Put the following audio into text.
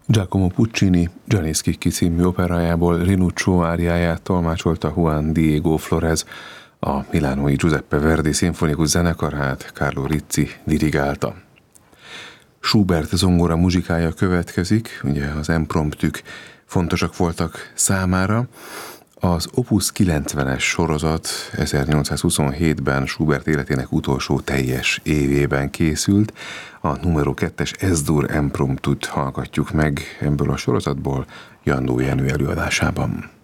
Giacomo Puccini Gianni Schicchi című operájából Rinuccio áriáját tolmácsolta Juan Diego Flórez, a milánói Giuseppe Verdi szimfonikus zenekarát Carlo Rizzi dirigálta. Schubert zongora muzsikája következik, ugye az impromptük fontosak voltak számára. Az Opus 90-es sorozat 1827-ben Schubert életének utolsó teljes évében készült. A numero 2-es S-dur impromptut hallgatjuk meg ebből a sorozatból Jandó Jenő előadásában.